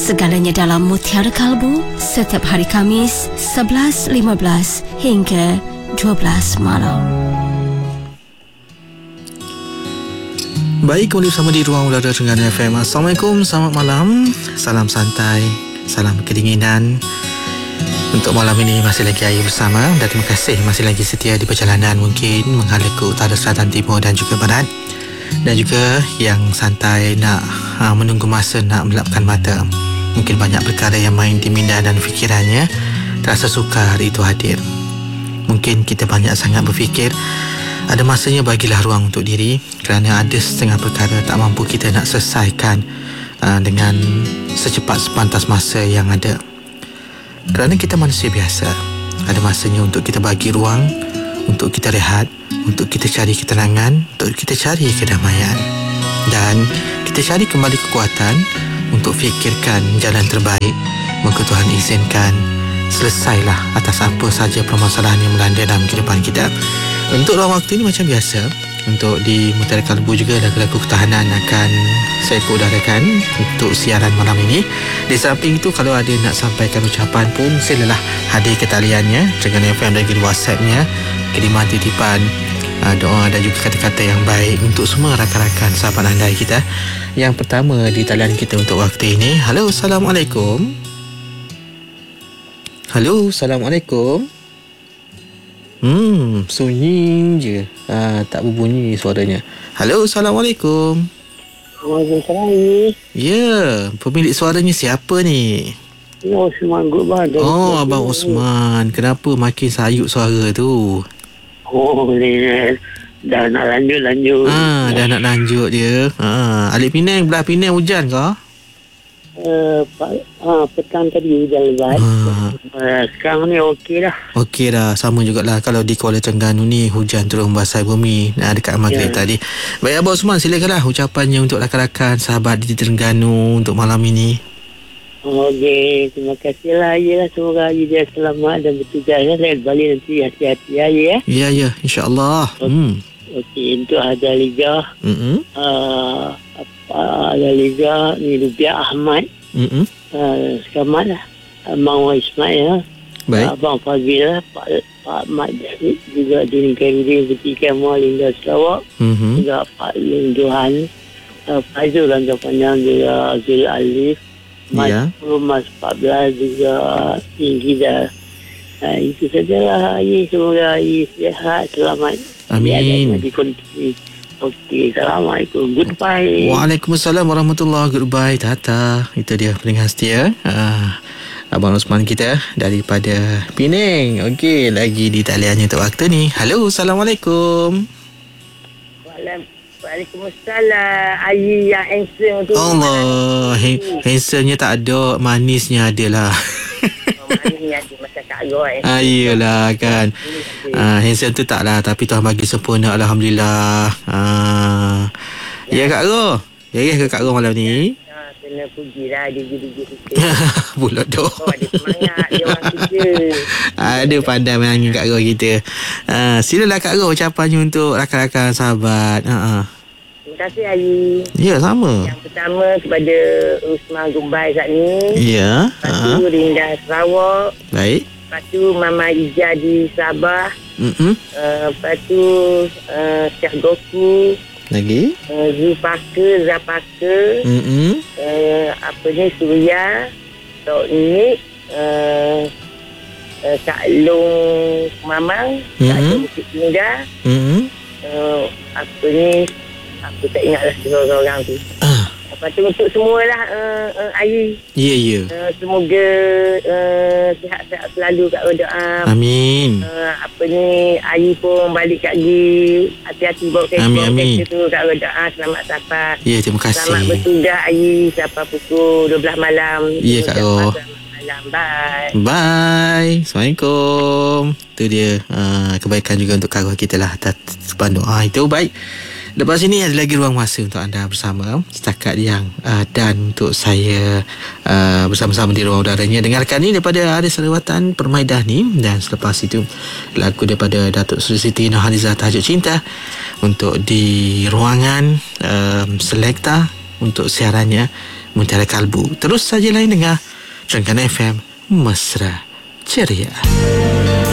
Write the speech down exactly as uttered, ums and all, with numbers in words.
Segalanya dalam Mutiara Kalbu setiap hari Khamis sebelas lima belas hingga dua belas malam. Baik, kembali bersama di Ruang Udara Terengganu F M. Assalamualaikum, selamat malam. Salam santai, salam kedinginan. Untuk malam ini masih lagi Ayu bersama, dan terima kasih masih lagi setia di perjalanan mungkin menghala ke utara, selatan, timur dan juga barat. Dan juga yang santai nak ha, menunggu masa nak melapkan mata. Mungkin banyak perkara yang main di minda dan fikirannya, terasa sukar itu hadir. Mungkin kita banyak sangat berfikir, ada masanya bagilah ruang untuk diri, kerana ada setengah perkara tak mampu kita nak selesaikan uh, dengan secepat sepantas masa yang ada. Kerana kita manusia biasa, ada masanya untuk kita bagi ruang, untuk kita rehat, untuk kita cari ketenangan, untuk kita cari kedamaian, dan kita cari kembali kekuatan untuk fikirkan jalan terbaik. Moga Tuhan izinkan selesailah atas apa saja permasalahan yang melanda dalam kehidupan kita. Untuk ruang waktu ini macam biasa, untuk di Mutiara Kalbu juga lagu-lagu ketahanan akan saya udarakan untuk siaran malam ini. Di samping itu, kalau ada nak sampaikan ucapan pun, silalah hadir ke taliannya Terengganu F M dan WhatsAppnya, kiriman titipan uh, doa dan juga kata-kata yang baik untuk semua rakan-rakan sahabat andai kita. Yang pertama di talian kita untuk waktu ini. Halo, Assalamualaikum. Halo, Assalamualaikum. Hmm, sunyi je. Ah, tak berbunyi suaranya. Halo, Assalamualaikum. Waalaikumsalam. Ya, pemilik suaranya siapa ni? Ya, Osman Gubah. Oh, Abang Osman. Kenapa makin sayuk suara tu? Oh, ni dah nak lanjut-lanjut. Ah, dah nak lanjut dia. Ah, Alik Penang, belah Penang hujan ke? Uh, uh, petang tadi hujan lebat. Ah. Uh, sekarang ni okey dah. Okey dah, sama jugalah. Kalau di Kuala Terengganu ni hujan turun membasahi bumi nah, dekat maghrib ya. Tadi. Baik, Abang Osman, silakanlah ucapannya untuk rakan-rakan sahabat di Terengganu untuk malam ini. Okey, terima kasihlah Ayah. Semoga Ayah dia selamat dan bertugas. Saya balik nanti hati-hati Ayah. Ya, ya, insya-Allah. Okay. Hmm. Okey, untuk Ada Liga. Hmm. Uh, apa Ada Liga ni Rubiah Ahmad. Hmm. Uh, selamat lah. Abang Ismail. Baik. Abang Fazil lah. Pak, Pak Ahmad David. Juga Dini Kairudin. Peti Kamal Linda Sarawak. Hmm. Juga Pak Lim Johan. Uh, Fazul Lantar Panjang. Juga Azul Alif. Mas ya. Mas empat belas juga tinggi dah. Uh, itu sajalah Ayah. Semoga Ayah sihat, selamat. Amin. Okey, Assalamualaikum. Goodbye. Waalaikumsalam warahmatullahi. Goodbye. Tata. Itu dia pendengar setia. Uh, Abang Osman kita daripada Penang. Okey, lagi di taliannya untuk waktu ni. Halo, Assalamualaikum. Waalaikumsalam. Ayi yang handsome tu. Allah, handsome-nya tak ada, manisnya adalah. Oh, manisnya ada macam Kak Roy. Ah, iyalah kan. Ah, handsome tu taklah, tapi Tuhan bagi sempurna, alhamdulillah. Ah. Ya, ya Kak Ro. Ya ya ke Kak Ro malam ni? Ha, kena pujilah diri-diri kita. Bulat dah. Oh, ada semangat dia orang kita. Ada pandai menangin Kak Ro kita. Ah, silalah Kak Ro ucapannya untuk rakan-rakan sahabat. Ha ah. Terima kasih Ayi. Ya, sama. Yang pertama kepada Usman Gumbai saat ni. Ya. Lepas tu uh-huh. Rinda Sarawak. Baik. Lepas tu Mama Ija di Sabah. Mm-mm. Uh, lepas tu uh, Syah Goku. Lagi. Uh, Zulfaka, Zapaka. Mm-mm. Uh, apa ni Surya. Tok Nik. Uh, uh, Kak Long Mamang. Mm-hmm. Kak Long Bukit Tinggal. Mm-hmm. Uh, apa ni aku tak ingatlah seorang-orang tu. Ah. Lepas tu untuk semualah uh, uh, Ayi. Ya, yeah, ya. Yeah. Uh, semoga uh, sihat-sihat selalu kat doa. Amin. Uh, apa ni Ayi pun balik kat Gi. Hati-hati bawa kereta. Amin, amin. tu kat doa. Selamat sampai. Ya, yeah, terima kasih. Selamat bertugas Ayi sampai pukul dua belas malam. Ya, yeah, Kak Ro. Bye. Bye. Assalamualaikum. Itu dia uh, kebaikan juga untuk Kak Ro kita lah atas sepandu. Ah, itu baik. Lepas ini ada lagi ruang masa untuk anda bersama. Setakat yang uh, dan untuk saya uh, bersama-sama di ruang udaranya. Dengarkan ni daripada Haris Salawatan Permaidah ni. Dan selepas itu lagu daripada Datuk Seri Siti Nurhaliza Tajuk Cinta untuk di ruangan um, selekta untuk siarannya Mutiara Kalbu. Terus saja lain dengar Trengganu F M, mesra ceria.